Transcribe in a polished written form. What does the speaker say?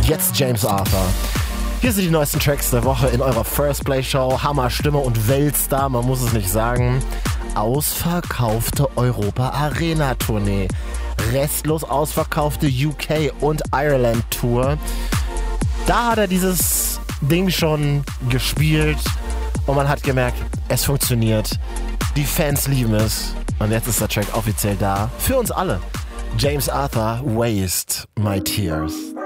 Jetzt James Arthur. Hier sind die neuesten Tracks der Woche in eurer First Play Show. Hammer Stimme und Weltstar, man muss es nicht sagen. Ausverkaufte Europa-Arena-Tournee. Restlos ausverkaufte UK- und Ireland-Tour. Da hat er dieses Ding schon gespielt und man hat gemerkt, es funktioniert. Die Fans lieben es. Und jetzt ist der Track offiziell da. Für uns alle. James Arthur, Waste My Tears.